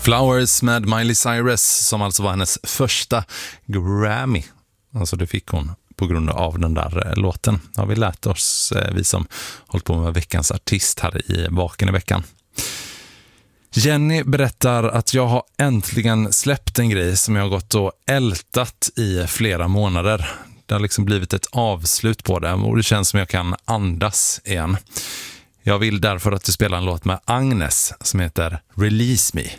Flowers med Miley Cyrus, som alltså var hennes första Grammy. Alltså det fick hon på grund av den där låten. Det har vi lärt oss, vi som hållit på med veckans artist här i Vaken i veckan. Jenny berättar att jag har äntligen släppt en grej som jag har gått och ältat i flera månader. Det har liksom blivit ett avslut på det och det känns som jag kan andas igen. Jag vill därför att du spelar en låt med Agnes som heter Release Me.